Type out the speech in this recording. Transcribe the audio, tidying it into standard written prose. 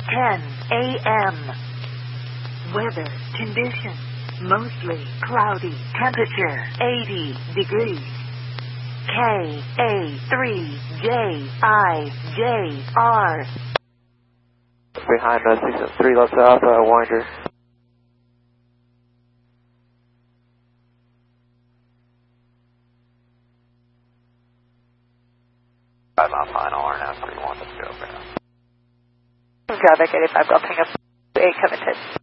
10 a.m. Weather conditions. Mostly cloudy. Temperature 80 degrees. KA3JIJR. Behind us, 3 left south, Winder. 5 mile final, RNF 31, let's go. Traffic 85, Golf, hang up 8, coming 10.